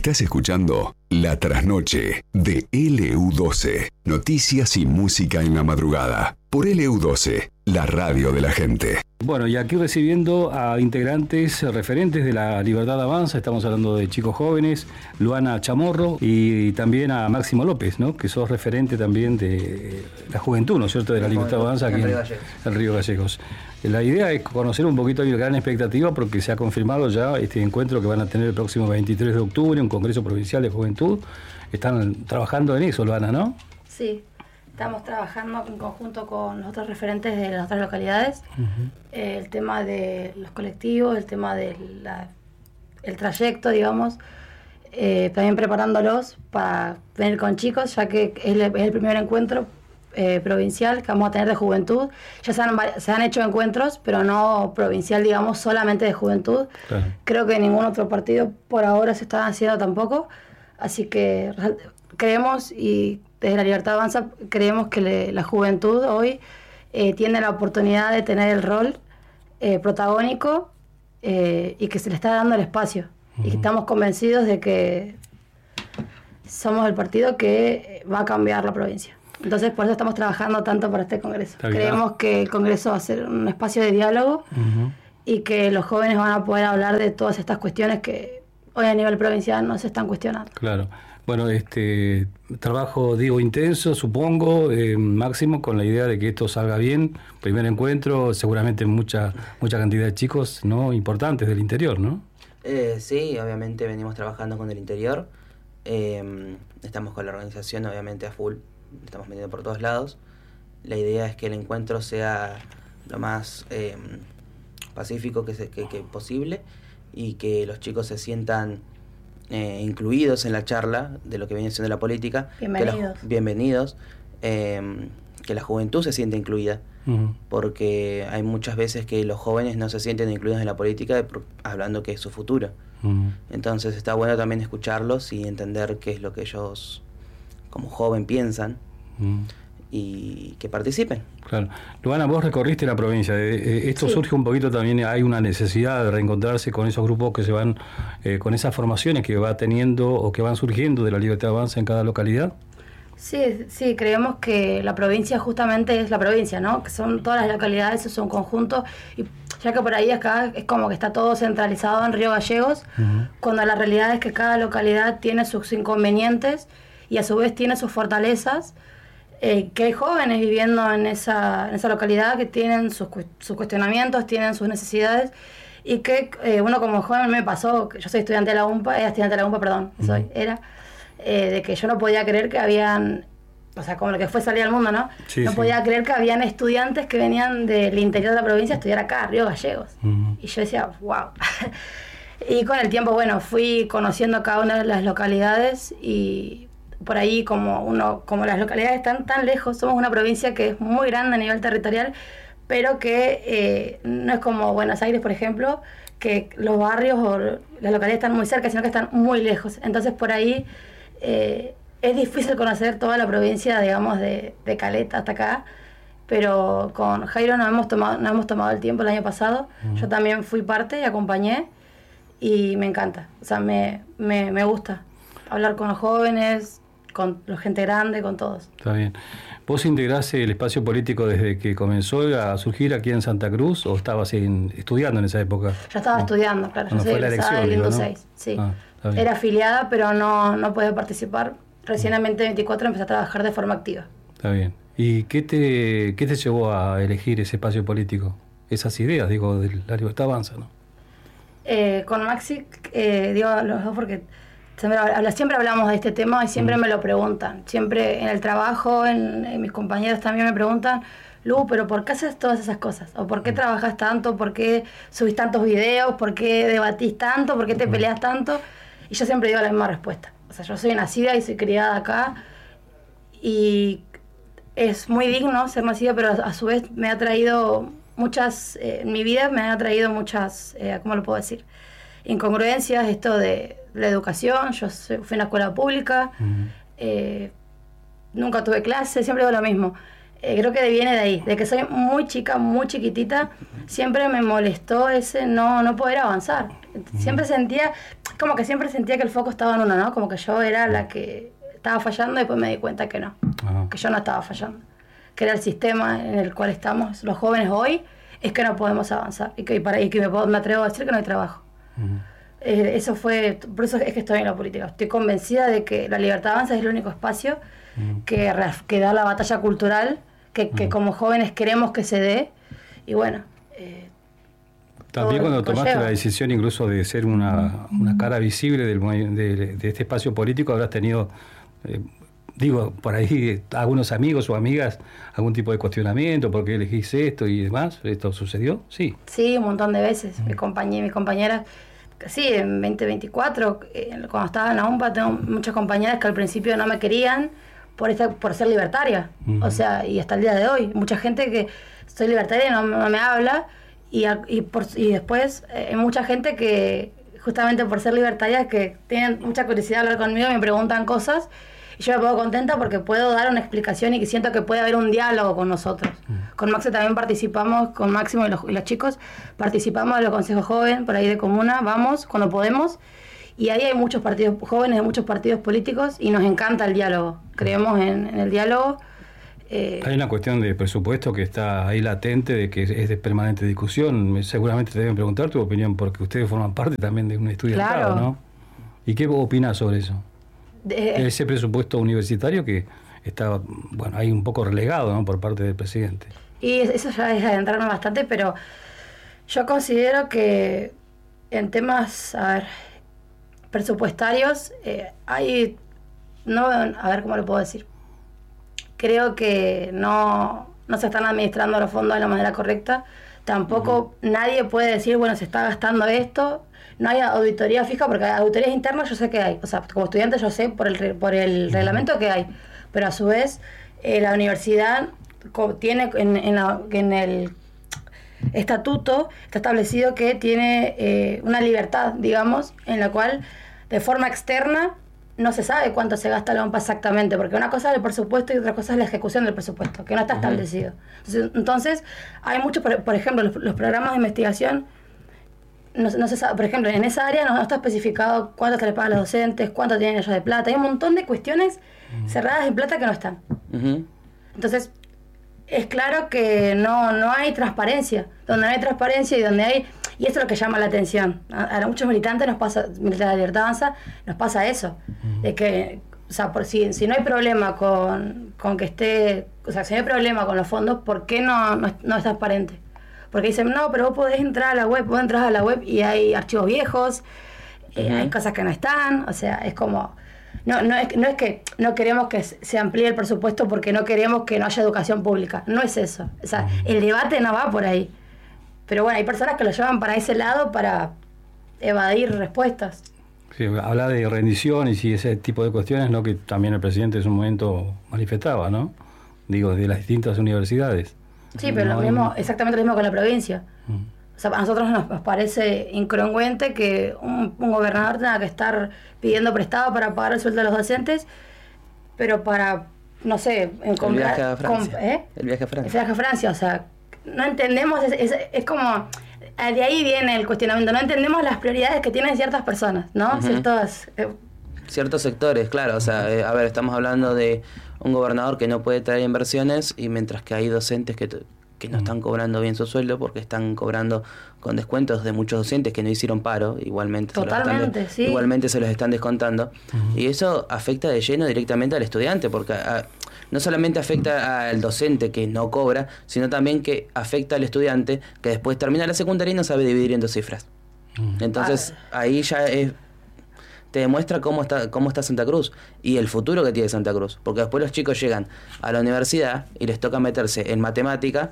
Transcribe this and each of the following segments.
Estás escuchando La Trasnoche de LU12. Noticias y música en la madrugada. Por LU12, la radio de la gente. Bueno, y aquí recibiendo a integrantes referentes de La Libertad Avanza, estamos hablando de chicos jóvenes, Luana Chamorro y también a Máximo López, ¿no? Que sos referente también de la juventud, ¿no es cierto?, de La Libertad Avanza aquí en Río Gallegos. La idea es conocer un poquito, hay una gran expectativa porque se ha confirmado ya este encuentro que van a tener el próximo 23 de octubre, un Congreso Provincial de Juventud. Están trabajando en eso, Luana, ¿no? Sí. Estamos trabajando en conjunto con los otros referentes de las otras localidades, el tema de los colectivos, el tema del trayecto, digamos, también preparándolos para venir con chicos, ya que es el primer encuentro provincial que vamos a tener de juventud. Ya se han hecho encuentros, pero no provincial, digamos, solamente de juventud. Claro. Creo que ningún otro partido por ahora se está haciendo tampoco, así que creemos, y desde La Libertad Avanza creemos que la juventud hoy tiene la oportunidad de tener el rol protagónico y que se le está dando el espacio. Y que estamos convencidos de que somos el partido que va a cambiar la provincia. Entonces, por eso estamos trabajando tanto para este Congreso. Creemos que el Congreso va a ser un espacio de diálogo y que los jóvenes van a poder hablar de todas estas cuestiones que hoy a nivel provincial no se están cuestionando. Claro. Bueno, trabajo, digo, intenso, supongo, Máximo, con la idea de que esto salga bien. Primer encuentro, seguramente mucha cantidad de chicos, ¿no?, importantes del interior, ¿no? Sí, obviamente venimos trabajando con el interior. Estamos con la organización, obviamente, a full. Estamos metiendo por todos lados. La idea es que el encuentro sea lo más pacífico que posible y que los chicos se sientan incluidos en la charla de lo que viene siendo la política. Bienvenidos. Que la juventud se siente incluida, porque hay muchas veces que los jóvenes no se sienten incluidos en la política hablando que es su futuro. Entonces está bueno también escucharlos y entender qué es lo que ellos como joven piensan y que participen. Claro. Luana, vos recorriste la provincia. Esto sí. Surge un poquito también, hay una necesidad de reencontrarse con esos grupos que se van, con esas formaciones que va teniendo o que van surgiendo de La Libertad Avanza en cada localidad. Sí, creemos que la provincia justamente es la provincia, ¿no? Que son todas las localidades, es un conjunto, y ya que por ahí acá es como que está todo centralizado en Río Gallegos, cuando la realidad es que cada localidad tiene sus inconvenientes y a su vez tiene sus fortalezas, que hay jóvenes viviendo en esa localidad que tienen sus cuestionamientos, tienen sus necesidades, y que uno como joven me pasó, yo soy estudiante de la UMPA, de que yo no podía creer que habían, o sea, como lo que fue salir al mundo, ¿no? No podía creer que habían estudiantes que venían del interior de la provincia a estudiar acá, Río Gallegos. Y yo decía, wow. Y con el tiempo, bueno, fui conociendo cada una de las localidades, y por ahí como las localidades están tan lejos, somos una provincia que es muy grande a nivel territorial, pero que no es como Buenos Aires, por ejemplo, que los barrios o las localidades están muy cerca, sino que están muy lejos. Entonces por ahí es difícil conocer toda la provincia, digamos, de Caleta hasta acá, pero con Jairo nos hemos tomado el tiempo el año pasado. Yo también fui parte y acompañé, y me encanta, o sea, me gusta hablar con los jóvenes, con la gente grande, con todos. Está bien. ¿Vos integraste el espacio político desde que comenzó a surgir aquí en Santa Cruz, o estabas estudiando en esa época? Yo estaba estudiando, claro. Yo soy egresada del Lindo 6, sí. Era afiliada, pero no podía participar. Recién en 2024 empecé a trabajar de forma activa. Está bien. ¿Y qué te llevó a elegir ese espacio político? Esas ideas, digo, de La Libertad Avanza, ¿no? Con Maxi, digo los dos porque siempre hablamos de este tema y siempre me lo preguntan. Siempre en el trabajo, en mis compañeros también me preguntan, Lu, ¿pero por qué haces todas esas cosas? ¿O por qué trabajas tanto? ¿Por qué subís tantos videos? ¿Por qué debatís tanto? ¿Por qué te peleas tanto? Y yo siempre digo la misma respuesta. O sea, yo soy nacida y soy criada acá, y es muy digno ser nacida, pero a su vez me ha traído en mi vida me ha traído muchas, ¿cómo lo puedo decir? Incongruencias, esto de la educación. Yo fui a una escuela pública, nunca tuve clase, siempre digo lo mismo. creo que viene de ahí, de que soy muy chica, muy chiquitita, siempre me molestó ese no poder avanzar. Siempre sentía que el foco estaba en uno, ¿no? Como que yo era la que estaba fallando y después me di cuenta que no, que yo no estaba fallando. Que era el sistema en el cual estamos los jóvenes hoy, es que no podemos avanzar y que me atrevo a decir que no hay trabajo. Eso fue, por eso es que estoy en la política. Estoy convencida de que la Libertad Avanza es el único espacio que da la batalla cultural que como jóvenes queremos que se dé. Y bueno, también cuando tomaste la decisión incluso de ser una cara visible de este espacio político, habrás tenido, por ahí, algunos amigos o amigas, algún tipo de cuestionamiento, ¿por qué elegís esto y demás? ¿Esto sucedió? Sí. Sí, un montón de veces. Mi compañera, sí, en 2024, cuando estaba en la UMPA, tengo muchas compañeras que al principio no me querían por ser libertaria. O sea, y hasta el día de hoy, mucha gente que soy libertaria y no me habla, y después hay mucha gente que, justamente por ser libertaria, que tienen mucha curiosidad de hablar conmigo y me preguntan cosas, y yo me pongo contenta porque puedo dar una explicación y que siento que puede haber un diálogo con nosotros. Con Maxi también participamos, con Máximo y los chicos, participamos de los consejos jóvenes, por ahí de comuna, vamos cuando podemos, y ahí hay muchos partidos jóvenes de muchos partidos políticos y nos encanta el diálogo, creemos en el diálogo. Hay una cuestión de presupuesto que está ahí latente, de que es de permanente discusión. Seguramente te deben preguntar tu opinión porque ustedes forman parte también de un estudiantado, claro. ¿no? ¿Y qué opinas sobre eso? Ese presupuesto universitario que está, ahí un poco relegado, ¿no?, por parte del presidente. Y eso ya es adentrarme bastante, pero yo considero que en temas, presupuestarios, ¿cómo lo puedo decir? Creo que no se están administrando los fondos de la manera correcta. Tampoco nadie puede decir, bueno, se está gastando esto. No hay auditoría fija, porque auditorías internas yo sé que hay. O sea, como estudiante yo sé por el reglamento que hay. Pero a su vez, la universidad tiene en el estatuto, está establecido que tiene una libertad, digamos, en la cual de forma externa no se sabe cuánto se gasta la OMPA exactamente, porque una cosa es el presupuesto y otra cosa es la ejecución del presupuesto, que no está establecido. Entonces hay muchos, por ejemplo, los programas de investigación, no se sabe, por ejemplo, en esa área no está especificado cuánto se le paga a los docentes, cuánto tienen ellos de plata. Hay un montón de cuestiones cerradas en plata que no están. Entonces, es claro que no hay transparencia. Donde no hay transparencia y eso es lo que llama la atención. A muchos militantes de la Libertad Avanza, nos pasa eso. De que, o sea, si no hay problema con que esté, o sea, si no hay problema con los fondos, ¿por qué no es transparente? Porque dicen, no, pero vos podés entrar a la web, y hay archivos viejos, hay cosas que no están, o sea, es como... No es que no queremos que se amplíe el presupuesto porque no queremos que no haya educación pública, no es eso. O sea, el debate no va por ahí. Pero bueno, hay personas que lo llevan para ese lado para evadir respuestas. Sí, habla de rendiciones y ese tipo de cuestiones, ¿no?, que también el presidente en su momento manifestaba, ¿no? Digo, de las distintas universidades. Sí, pero exactamente lo mismo con la provincia. O sea, a nosotros nos parece incongruente que un gobernador tenga que estar pidiendo prestado para pagar el sueldo de los docentes, pero para, no sé... El viaje a Francia. El viaje a Francia, o sea, no entendemos, es como... De ahí viene el cuestionamiento, no entendemos las prioridades que tienen ciertas personas, ¿no? Ciertos sectores, claro, o sea, estamos hablando de un gobernador que no puede traer inversiones y mientras que hay docentes que no están cobrando bien su sueldo porque están cobrando con descuentos de muchos docentes que no hicieron paro, igualmente se los están descontando. Y eso afecta de lleno directamente al estudiante, porque no solamente afecta al docente que no cobra, sino también que afecta al estudiante que después termina la secundaria y no sabe dividir en dos cifras. Entonces ahí ya te demuestra cómo está Santa Cruz y el futuro que tiene Santa Cruz, porque después los chicos llegan a la universidad y les toca meterse en matemática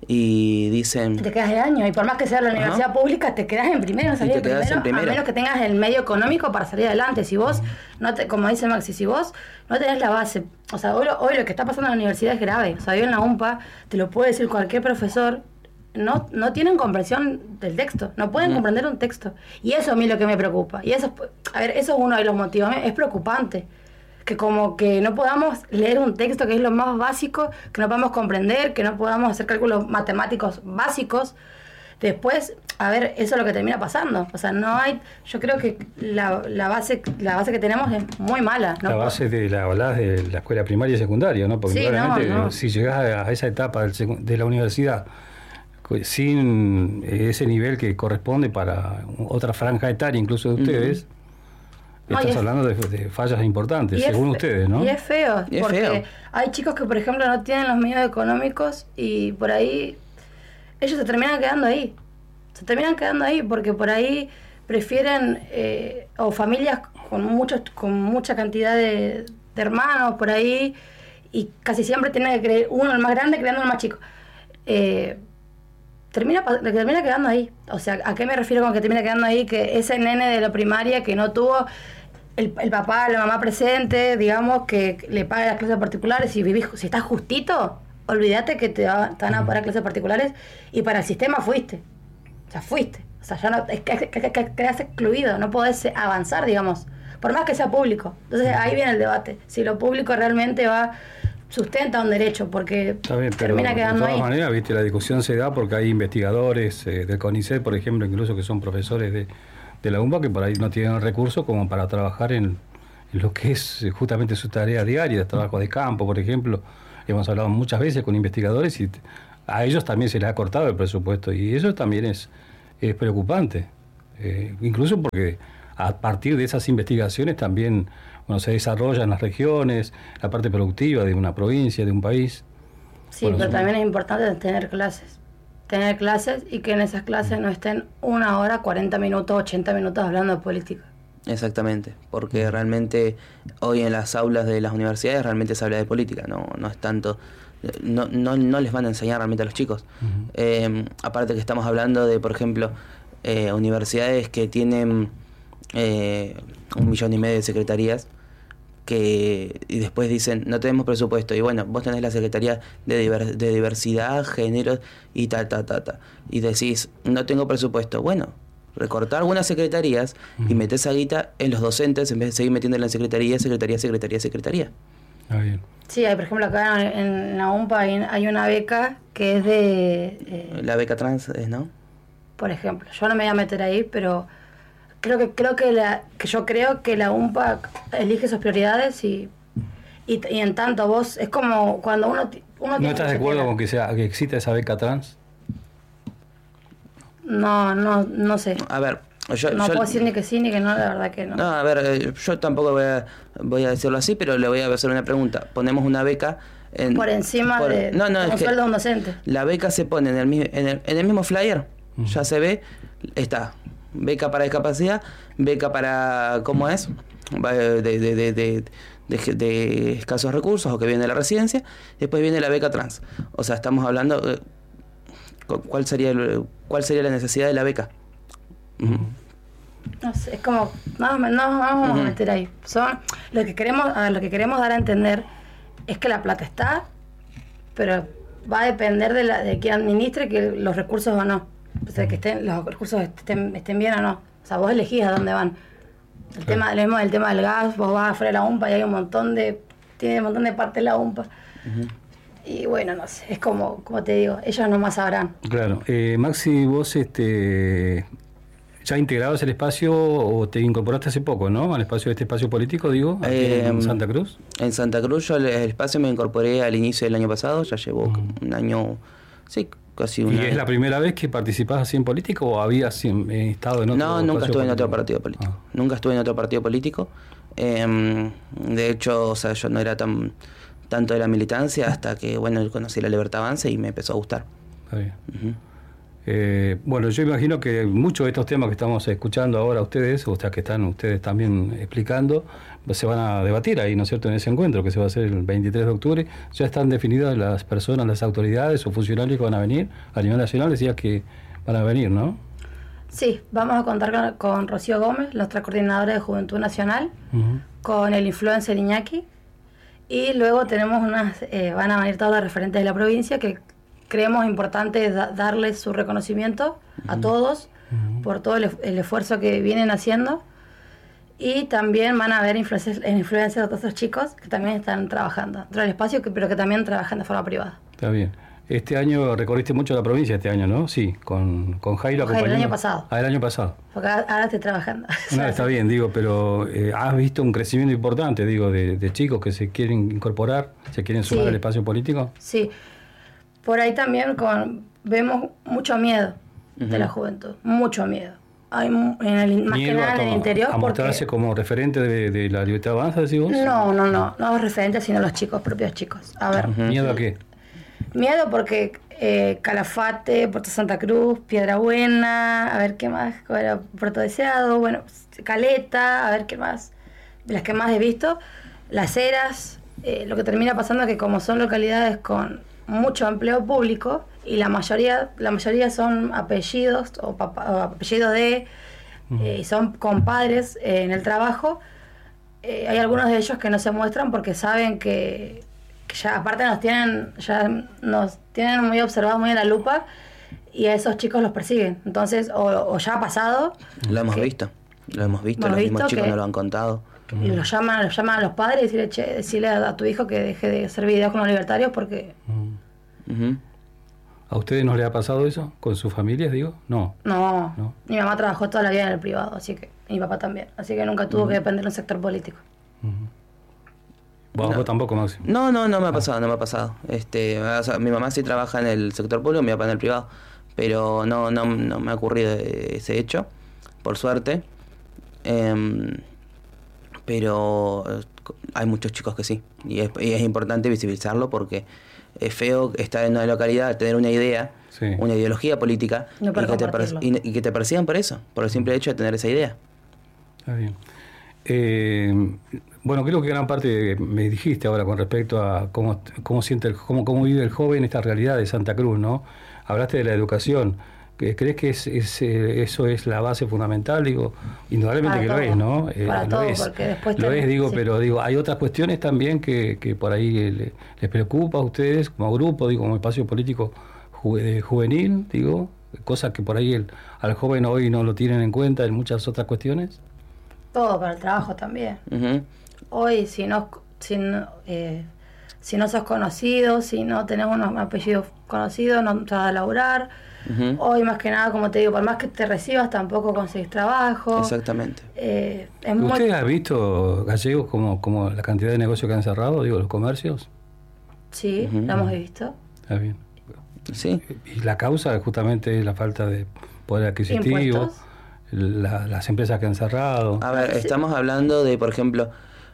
y dicen... Te quedas de año, y por más que sea la universidad pública, te quedas en primero, no salís en primero, a menos que tengas el medio económico para salir adelante. Si vos, como dice Maxi, si vos no tenés la base, o sea, hoy lo que está pasando en la universidad es grave. O sea, hoy en la UMPA, te lo puede decir cualquier profesor, no tienen comprensión del texto, no pueden comprender un texto. Y eso a mí lo que me preocupa. Y eso es uno de los motivos. Es preocupante que como que no podamos leer un texto que es lo más básico, que no podamos comprender, que no podamos hacer cálculos matemáticos básicos. Después, a ver, eso es lo que termina pasando. O sea, no hay, yo creo que la base que tenemos es muy mala, ¿no? La base hablás de la escuela primaria y secundaria, ¿no? Porque sí, claramente si llegás a esa etapa de la universidad sin ese nivel que corresponde para otra franja etaria, incluso de ustedes, estás hablando de fallas importantes, según ustedes, ¿no? Y es feo, y es porque feo. hay chicos que, por ejemplo, no tienen los medios económicos y por ahí ellos se terminan quedando ahí. Se terminan quedando ahí porque por ahí prefieren, o familias con mucha cantidad de hermanos por ahí, y casi siempre tiene que creer uno el más grande creando el más chico. Termina quedando ahí. O sea, ¿a qué me refiero con que termina quedando ahí? Que ese nene de la primaria que no tuvo el papá, la mamá presente, digamos, que le paga las clases particulares, si estás justito, olvídate que te van a pagar clases particulares, y para el sistema fuiste. O sea, fuiste. O sea, ya no, es que quedas excluido, no podés avanzar, digamos, por más que sea público. Entonces ahí viene el debate, si lo público realmente sustenta un derecho, porque bien, termina quedando ahí. De todas maneras, viste, la discusión se da porque hay investigadores del CONICET, por ejemplo, incluso que son profesores de la UMBA, que por ahí no tienen recursos como para trabajar en lo que es justamente su tarea diaria, trabajo de campo, por ejemplo. Hemos hablado muchas veces con investigadores y a ellos también se les ha cortado el presupuesto, y eso también es preocupante, incluso porque a partir de esas investigaciones también se desarrolla en las regiones la parte productiva de una provincia, de un país. Sí, pero también es importante tener clases y que en esas clases no estén 1 hora, 40 minutos, 80 minutos hablando de política. Exactamente, porque realmente hoy en las aulas de las universidades realmente se habla de política, no es tanto, no les van a enseñar realmente a los chicos. Aparte que estamos hablando de, por ejemplo, universidades que tienen 1,5 millones de secretarías, y después dicen, no tenemos presupuesto, y bueno, vos tenés la Secretaría de Diversidad, Género y y decís, no tengo presupuesto. Bueno, recortar algunas secretarías y meter esa guita en los docentes en vez de seguir metiéndola en secretaría. Ah, bien. Sí, hay, por ejemplo, acá en la UMPA hay una beca que es de... la beca trans, ¿no? Por ejemplo, yo no me voy a meter ahí, pero yo creo que la UMPA elige sus prioridades y en tanto vos, es como cuando uno ¿No estás de acuerdo con que exista esa beca trans? No sé. A ver, no puedo decir ni que sí ni que no, la verdad que no. No, a ver, yo tampoco voy a decirlo así, pero le voy a hacer una pregunta. Ponemos una beca por encima de un sueldo de un docente. La beca se pone en el mismo flyer, ya se ve, está beca para discapacidad, beca para, ¿cómo es? De escasos recursos o que viene de la residencia, después viene la beca trans. O sea, estamos hablando, ¿cuál sería la necesidad de la beca? No sé, es como, no vamos a meter ahí. Lo que queremos dar a entender es que la plata está, pero va a depender de quién administre que los recursos o no. O sea, que los recursos estén bien o no. O sea, vos elegís a dónde van. El tema del gas, vos vas afuera de la UMPA y hay tiene un montón de partes la UMPA. Y bueno, no sé, es como te digo, ellos nomás sabrán. Claro. Maxi, vos ya integrabas el espacio o te incorporaste hace poco, ¿no? Al espacio, este espacio político, digo, aquí en Santa Cruz. En Santa Cruz yo el espacio me incorporé al inicio del año pasado, ya llevo un año, sí, casi un año. ¿Y es la primera vez que participás así en política o habías estado en otro? No, nunca estuve en otro partido político. Nunca estuve en otro partido político. De hecho, o sea, yo no era tanto de la militancia hasta que, bueno, conocí la Libertad Avanza y me empezó a gustar. Está bien. Bueno, yo imagino que muchos de estos temas que estamos escuchando ahora ustedes, o sea, que están ustedes también explicando, se van a debatir ahí, ¿no es cierto?, en ese encuentro que se va a hacer el 23 de octubre. Ya están definidas las personas, las autoridades o funcionarios que van a venir a nivel nacional, decías que van a venir, ¿no? Sí, vamos a contar con Rocío Gómez, nuestra coordinadora de Juventud Nacional, con el influencer Iñaki, y luego tenemos van a venir todos los referentes de la provincia que creemos importante darles su reconocimiento a todos por todo el esfuerzo que vienen haciendo. Y también van a haber influencias de otros chicos que también están trabajando dentro del espacio, pero que también trabajan de forma privada. Está bien. Este año recorriste mucho la provincia, este año, ¿no? Sí, con Jairo acompañando. El año pasado. Ah, el año pasado. Porque ahora estoy trabajando. No, está bien, digo, pero has visto un crecimiento importante, digo, de chicos que se quieren incorporar, se quieren sumar al espacio político. Sí. Por ahí también vemos mucho miedo de la juventud, mucho miedo. Hay más que nada en el interior. ¿A mostrarse como referente de la Libertad Avanza, decís vos? No los referentes, sino los chicos, propios chicos. A ver. ¿Miedo a qué? Miedo porque Calafate, Puerto Santa Cruz, Piedra Buena, a ver qué más, Puerto Deseado, bueno, Caleta, a ver qué más, las que más he visto, Las Heras. Lo que termina pasando es que como son localidades con mucho empleo público y la mayoría son apellidos o apellidos de y son compadres en el trabajo, hay algunos de ellos que no se muestran porque saben que ya aparte nos tienen muy observados, muy en la lupa, y a esos chicos los persiguen. Entonces, o ya ha pasado. Lo hemos visto, los mismos chicos nos lo han contado. Y los llaman a los padres y decirle, decirle a tu hijo que deje de hacer videos con los libertarios porque... ¿A ustedes no les ha pasado eso? ¿Con sus familias, digo? No. Mi mamá trabajó toda la vida en el privado, así que mi papá también. Así que nunca tuvo que depender de un sector político. ¿Vos tampoco, Máximo? No me ha pasado. O sea, mi mamá sí trabaja en el sector público, mi papá en el privado. Pero no me ha ocurrido ese hecho, por suerte. Pero hay muchos chicos que sí. Y es importante visibilizarlo porque es feo estar en una localidad, tener una idea, una ideología política, y que te persigan por eso, por el simple hecho de tener esa idea. Está bien. Bueno, creo que gran parte me dijiste ahora con respecto a cómo vive el joven esta realidad de Santa Cruz, ¿no? Hablaste de la educación. ¿Crees que eso es la base fundamental? Digo, indudablemente que lo es, ¿no? Para todo, porque después lo es, digo, pero digo, hay otras cuestiones también que por ahí les preocupa a ustedes como grupo, digo, como espacio político juvenil, digo, cosas que por ahí al joven hoy no lo tienen en cuenta en muchas otras cuestiones. Todo, para el trabajo también. Hoy, si no sos conocido, si no tenés unos apellidos conocidos, no te vas a laburar. Hoy, más que nada, como te digo, por más que te recibas, tampoco conseguís trabajo. Exactamente. ¿Usted ha visto, Gallegos, como la cantidad de negocios que han cerrado, digo, los comercios? Sí, lo hemos visto. Está bien. Sí. Y la causa justamente es la falta de poder adquisitivo, las empresas que han cerrado. A ver, estamos hablando de, por ejemplo,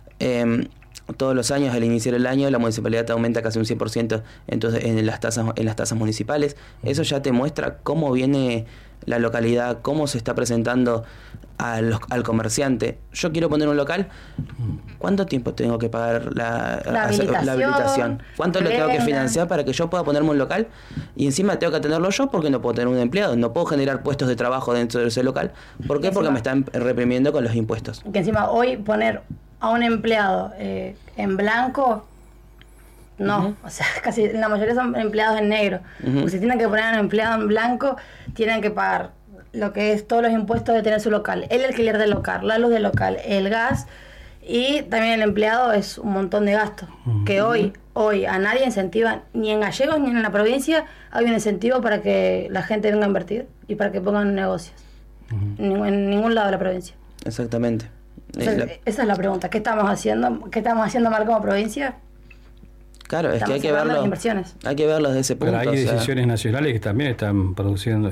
todos los años, al iniciar el año, la municipalidad te aumenta casi un 100% entonces, en las tasas municipales. Eso ya te muestra cómo viene la localidad, cómo se está presentando al comerciante. Yo quiero poner un local, ¿cuánto tiempo tengo que pagar la habilitación? ¿Cuánto le tengo que financiar para que yo pueda ponerme un local? Y encima tengo que atenderlo yo porque no puedo tener un empleado, no puedo generar puestos de trabajo dentro de ese local. ¿Por qué? Porque me están reprimiendo con los impuestos. Que encima hoy poner a un empleado en blanco, no, o sea, casi la mayoría son empleados en negro. Porque si tienen que poner a un empleado en blanco, tienen que pagar lo que es todos los impuestos de tener su local, el alquiler del local, la luz del local, el gas, y también el empleado es un montón de gastos. Que hoy a nadie incentivan, ni en Gallegos ni en la provincia hay un incentivo para que la gente venga a invertir y para que pongan negocios. En ningún lado de la provincia. Exactamente. Esa es la pregunta. ¿Qué estamos haciendo? ¿Qué estamos haciendo mal como provincia? Claro, es que hay que verlo. Hay que verlo desde ese punto. Pero hay decisiones nacionales que también están produciendo,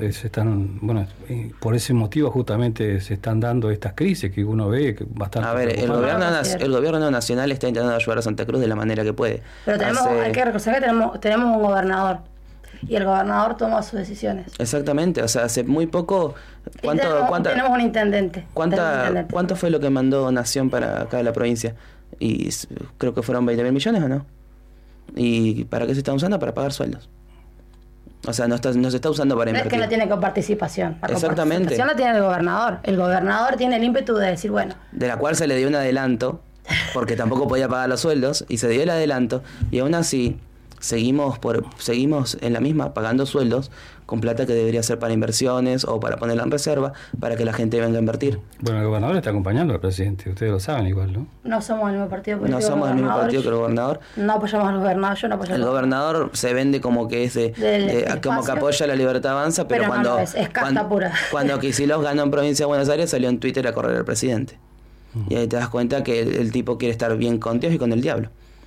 por ese motivo justamente se están dando estas crisis que uno ve que bastante. A ver, el gobierno nacional está intentando ayudar a Santa Cruz de la manera que puede. Pero hay que reconocer que tenemos un gobernador. Y el gobernador toma sus decisiones. Exactamente, o sea, hace muy poco... Tenemos un intendente. ¿Cuánto fue lo que mandó Nación para acá de la provincia? Y creo que fueron 20.000 millones, ¿o no? ¿Y para qué se está usando? Para pagar sueldos. O sea, no se está usando para invertir. Es que no tiene coparticipación. Exactamente. La tiene el gobernador. El gobernador tiene el ímpetu de decir, bueno... De la cual se le dio un adelanto, porque tampoco podía pagar los sueldos, y se dio el adelanto, y aún así... seguimos en la misma pagando sueldos con plata que debería ser para inversiones o para ponerla en reserva para que la gente venga a invertir. Bueno, el gobernador está acompañando al presidente, ustedes lo saben igual, ¿no? No somos el mismo partido político. No somos el mismo partido que el gobernador. No apoyamos al gobernador, yo no apoyo El gobernador se vende como que es como que apoya la Libertad Avanza, pero cuando es casta pura. Cuando Kicillof ganó en Provincia de Buenos Aires salió en Twitter a correr al presidente. Y ahí te das cuenta que el tipo quiere estar bien con Dios y con el diablo.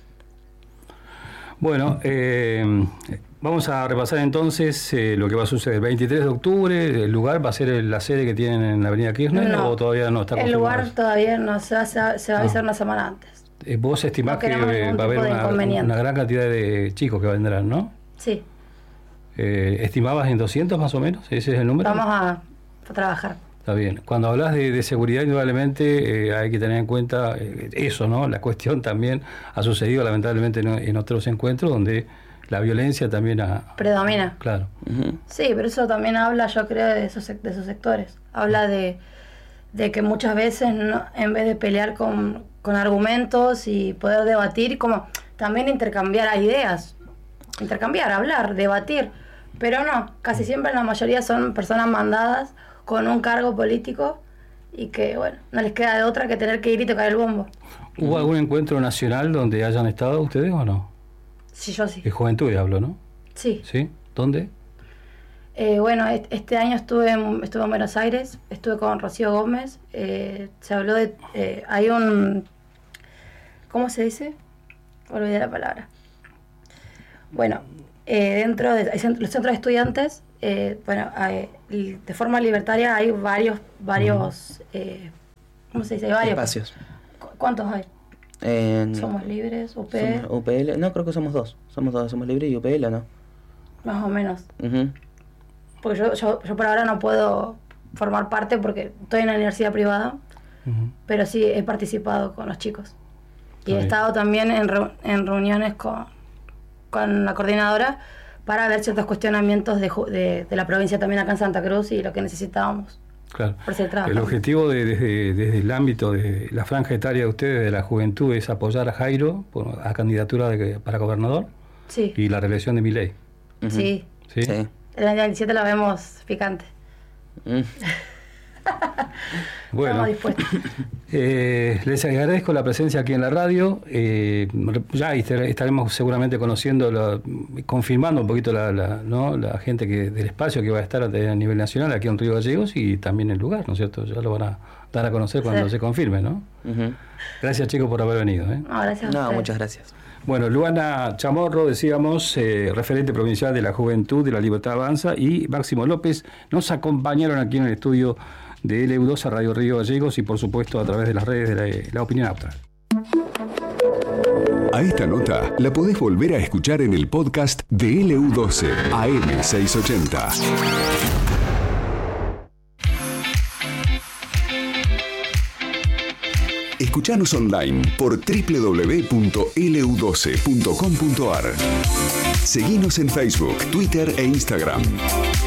Bueno, vamos a repasar entonces lo que va a suceder. El 23 de octubre, ¿el lugar va a ser la sede que tienen en la avenida Kirchner o todavía no está confirmado? El lugar todavía no se va a avisar una semana antes. ¿Vos estimás que va a haber una gran cantidad de chicos que vendrán, no? Sí. ¿Estimabas en 200 más o menos? ¿Ese es el número? Vamos a trabajar. Está bien. Cuando hablas de seguridad, indudablemente hay que tener en cuenta eso, ¿no? La cuestión también ha sucedido lamentablemente en otros encuentros donde la violencia también predomina. Claro. Uh-huh. Sí, pero eso también habla, yo creo, de esos sectores. Habla de que muchas veces en vez de pelear con argumentos y poder debatir, como también intercambiar ideas, hablar, debatir. Pero no, casi siempre la mayoría son personas mandadas con un cargo político y que, bueno, no les queda de otra que tener que ir y tocar el bombo. ¿Hubo algún encuentro nacional donde hayan estado ustedes o no? Sí, yo sí. De juventud hablo, ¿no? Sí. ¿Sí? ¿Dónde? Bueno, este año estuve en Buenos Aires, estuve con Rocío Gómez, se habló de... hay un... ¿Cómo se dice? Olvidé la palabra. Bueno, dentro de los centros de estudiantes, de forma libertaria hay varios ¿cómo se dice? Hay varios espacios. ¿Cuántos hay? ¿Somos libres? UPL, no, creo que somos dos, Somos Libres y UPL, ¿no? Más o menos. Uh-huh. Porque yo por ahora no puedo formar parte porque estoy en la universidad privada, uh-huh, pero sí he participado con los chicos. Y he estado también en reuniones con la coordinadora para ver ciertos cuestionamientos de la provincia también acá en Santa Cruz y lo que necesitábamos. Claro. Por ser el objetivo desde el ámbito de la franja etaria de ustedes, de la juventud, es apoyar a Jairo a candidatura para gobernador. Sí. Y la reelección de Milei. Uh-huh. Sí. ¿Sí? Sí. El año 17 la vemos picante. Bueno, les agradezco la presencia aquí en la radio. Ya estaremos seguramente conociendo, confirmando un poquito la gente del espacio que va a estar a nivel nacional aquí en Río Gallegos y también el lugar, ¿no es cierto? Ya lo van a dar a conocer cuando se confirme, ¿no? Uh-huh. Gracias, chicos, por haber venido. No, gracias a ustedes. Muchas gracias. Bueno, Luana Chamorro, decíamos, referente provincial de la Juventud de la Libertad Avanza, y Máximo López nos acompañaron aquí en el estudio de LU12 Radio Río Gallegos y por supuesto a través de las redes de la Opinión Austral. A esta nota la podés volver a escuchar en el podcast de LU12 AM680. Escuchanos online por www.lu12.com.ar. Seguinos en Facebook, Twitter e Instagram.